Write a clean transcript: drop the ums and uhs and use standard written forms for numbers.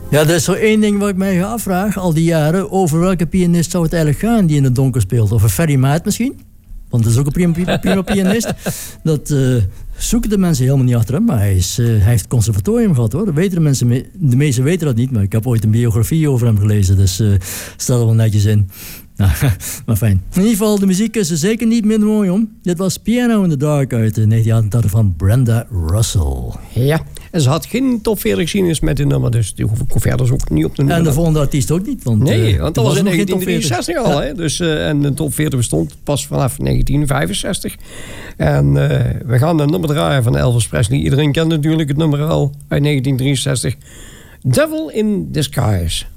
Ja, dat is zo één ding wat ik mij afvraag al die jaren. Over welke pianist zou het eigenlijk gaan die in het donker speelt? Over Ferry Maat misschien? Want dat is ook een prima pianist. Dat zoeken de mensen helemaal niet achter hem. Maar hij heeft het conservatorium gehad, hoor. Dat weten de mensen. De meesten weten dat niet. Maar ik heb ooit een biografie over hem gelezen. Dus stel er wel netjes in. Nou, maar fijn. In ieder geval, de muziek is er zeker niet minder mooi om. Dit was Piano in the Dark uit 1988 van Brenda Russell. Ja, en ze had geen top 40 geschiedenis met dit nummer, dus die hoef ik verder ook niet op te noemen. En de volgende artiest ook niet. Want, nee, want dat was in nog 1963 al. Hè? Dus, en de top 40 bestond pas vanaf 1965. En we gaan een nummer draaien van Elvis Presley. Iedereen kent natuurlijk het nummer al uit 1963. Devil in Disguise.